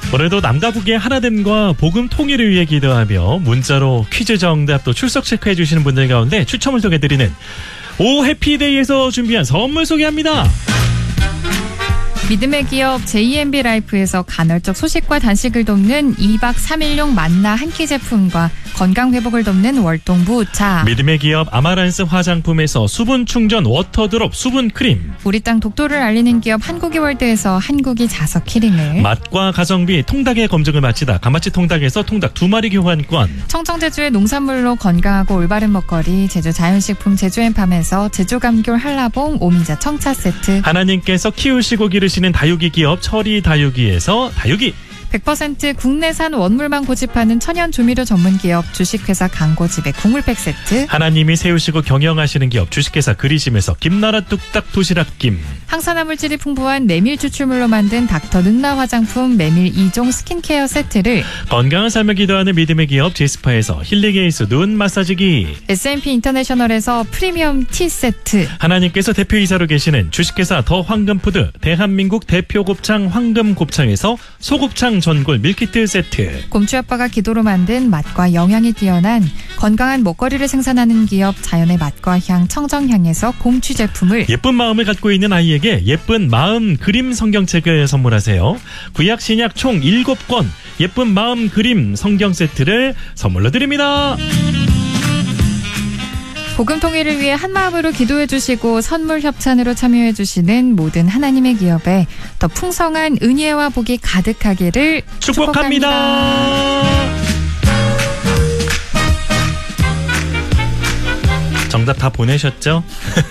오늘도 남과 북의 하나됨과 복음 통일을 위해 기도하며 문자로 퀴즈 정답 또 출석 체크해 주시는 분들 가운데 추첨을 통해 드리는 오 해피데이에서 준비한 선물 소개합니다. 믿음의 기업 JMB 라이프에서 간헐적 소식과 단식을 돕는 2박 3일용 만나 한 끼 제품과 건강 회복을 돕는 월동부 차. 믿음의 기업 아마란스 화장품에서 수분 충전 워터드롭 수분 크림. 우리 땅 독도를 알리는 기업 한국이 월드에서 한국이 자석 키링을. 맛과 가성비 통닭의 검증을 마치다 가마치 통닭에서 통닭 2마리 교환권. 청정제주의 농산물로 건강하고 올바른 먹거리 제주 자연식품 제주앤팜에서 제주감귤 한라봉 오미자 청차 세트. 하나님께서 키우시고 기르시는 다육이 기업 철이 다육이에서 다육이. 100% 국내산 원물만 고집하는 천연 조미료 전문 기업 주식회사 강고집의 국물팩 세트. 하나님이 세우시고 경영하시는 기업 주식회사 그리심에서 김나라 뚝딱 도시락김. 항산화 물질이 풍부한 메밀 추출물로 만든 닥터 능나 화장품 메밀 2종 스킨케어 세트를. 건강한 삶을 기도하는 믿음의 기업 제스파에서 힐링에이스 눈 마사지기. S&P 인터내셔널에서 프리미엄 티 세트. 하나님께서 대표이사로 계시는 주식회사 더 황금푸드 대한민국 대표 곱창 황금곱창에서 소곱창 전골 밀키트 세트. 곰추 아빠가 기도로 만든 맛과 영양이 뛰어난 건강한 먹거리를 생산하는 기업 자연의 맛과 향 청정향에서 곰추 제품을. 예쁜 마음을 갖고 있는 아이에게 예쁜 마음 그림 성경책을 선물하세요. 구약 신약 총 7권 예쁜 마음 그림 성경 세트를 선물로 드립니다. 복음 통일을 위해 한마음으로 기도해 주시고 선물 협찬으로 참여해 주시는 모든 하나님의 기업에 더 풍성한 은혜와 복이 가득하기를 축복합니다. 정답 다 보내셨죠?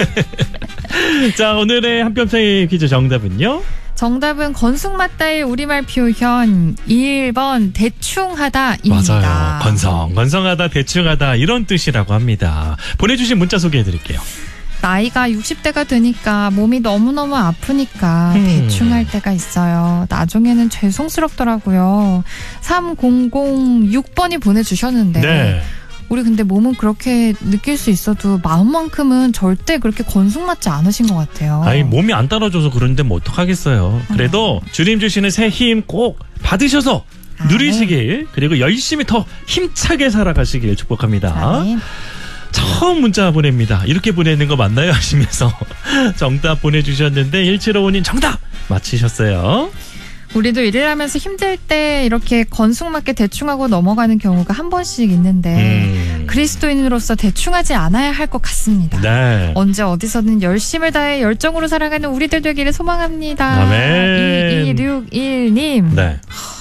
자, 오늘의 한뼘차이 퀴즈 정답은요? 정답은 건숙맞다의 우리말 표현 1번 대충하다입니다. 맞아요. 건성하다 대충하다 이런 뜻이라고 합니다. 보내주신 문자 소개해드릴게요. 나이가 60대가 되니까 몸이 너무너무 아프니까 대충 할 때가 있어요. 나중에는 죄송스럽더라고요. 3006번이 보내주셨는데 네. 우리 근데 몸은 그렇게 느낄 수 있어도 마음만큼은 절대 그렇게 건숙맞지 않으신 것 같아요. 아니 몸이 안 따라줘서 그런데 뭐 어떡하겠어요. 그래도 주님 주시는 새 힘 꼭 받으셔서 누리시길 그리고 열심히 더 힘차게 살아가시길 축복합니다. 아멘. 처음 문자 보냅니다. 이렇게 보내는 거 맞나요? 하시면서 정답 보내주셨는데 1755님 정답 맞히셨어요. 우리도 일을 하면서 힘들 때 이렇게 건숙맞게 대충하고 넘어가는 경우가 한 번씩 있는데 그리스도인으로서 대충하지 않아야 할 것 같습니다. 네. 언제 어디서든 열심을 다해 열정으로 살아가는 우리들 되기를 소망합니다. 아멘. 2261님. 네.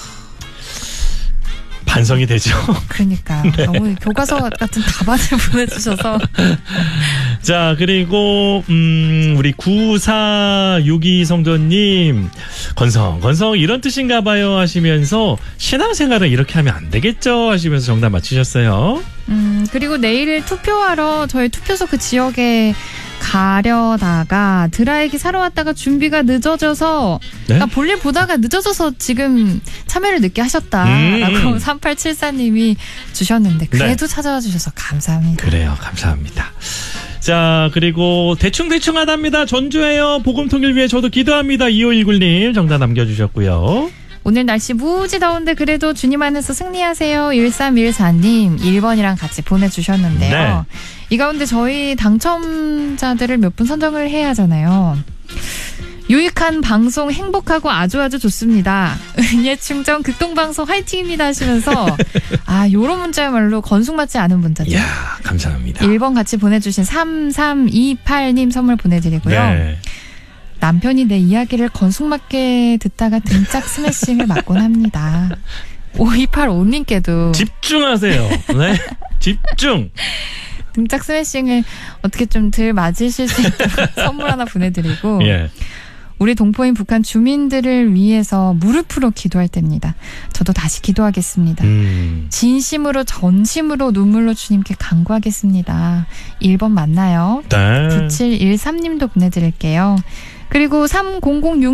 반성이 되죠. 그러니까 네. 너무 교과서 같은 답안을 보내주셔서. 자, 그리고 우리 9462 성도님 건성 이런 뜻인가 봐요 하시면서 신앙생활을 이렇게 하면 안 되겠죠 하시면서 정답 맞히셨어요. 그리고 내일 투표하러 저희 투표소 그 지역에 가려다가 드라이기 사러 왔다가 준비가 늦어져서 네? 그러니까 볼일 보다가 늦어져서 지금 참여를 늦게 하셨다라고 3874님이 주셨는데 그래도 네. 찾아와 주셔서 감사합니다. 그래요. 감사합니다. 자, 그리고 대충하답니다. 전주예요. 복음통일 위해 저도 기도합니다. 2519님 정답 남겨주셨고요. 오늘 날씨 무지 더운데 그래도 주님 안에서 승리하세요. 1314님 1번이랑 같이 보내주셨는데요. 네. 이 가운데 저희 당첨자들을 몇 분 선정을 해야 하잖아요. 유익한 방송 행복하고 아주 좋습니다. 은예 충전 극동방송 화이팅입니다 하시면서 요런 문자야말로 건숙맞지 않은 문자죠. 이야, 감사합니다. 1번 같이 보내주신 3328님 선물 보내드리고요. 네. 남편이 내 이야기를 건숙맞게 듣다가 등짝 스매싱을 맞곤 합니다. 5285님께도 집중하세요. 네, 집중. 등짝 스매싱을 어떻게 좀 덜 맞으실 수 있도록 선물 하나 보내드리고 예. 우리 동포인 북한 주민들을 위해서 무릎으로 기도할 때입니다. 저도 다시 기도하겠습니다. 진심으로 전심으로 눈물로 주님께 간구하겠습니다. 1번 맞나요? 네. 9713님도 보내드릴게요. 그리고 3006